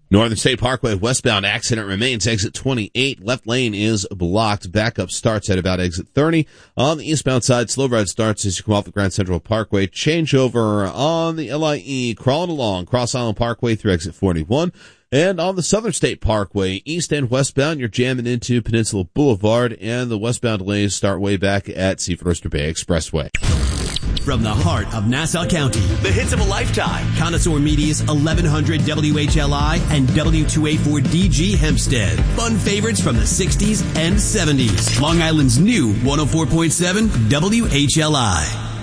Northern State Parkway westbound accident remains. Exit 28. Left lane is blocked. Backup starts at about exit 30. On the eastbound side, slow ride starts as you come off the Grand Central Parkway. Changeover on the LIE, crawling along Cross Island Parkway through exit 41. And on the Southern State Parkway, east and westbound, you're jamming into Peninsula Boulevard, and the westbound delays start way back at Seaford Oyster Bay Expressway. From the heart of Nassau County, the hits of a lifetime. Connoisseur Media's 1100 WHLI and W2A4DG Hempstead. Fun favorites from the 60s and 70s. Long Island's new 104.7 WHLI.